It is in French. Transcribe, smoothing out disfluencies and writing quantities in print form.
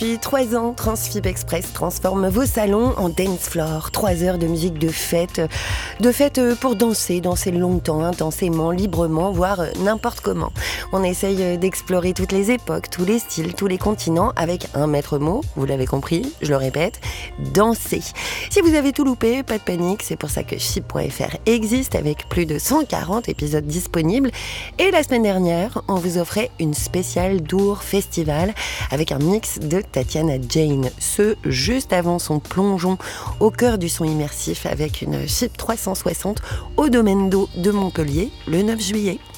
Depuis 3 ans, Transfib Express transforme vos salons en dance floor. 3 heures de musique de fête pour danser longtemps, intensément, librement, voire n'importe comment. On essaye d'explorer toutes les époques, tous les styles, tous les continents, avec un maître mot, vous l'avez compris, je le répète, danser. Si vous avez tout loupé, pas de panique, c'est pour ça que FIB.fr existe avec plus de 140 épisodes disponibles. Et la semaine dernière, on vous offrait une spéciale Dour Festival avec un mix de Tatiana Jane, ce juste avant son plongeon au cœur du son immersif avec une FIB 360 au Domaine d'eau de Montpellier le 9 juillet.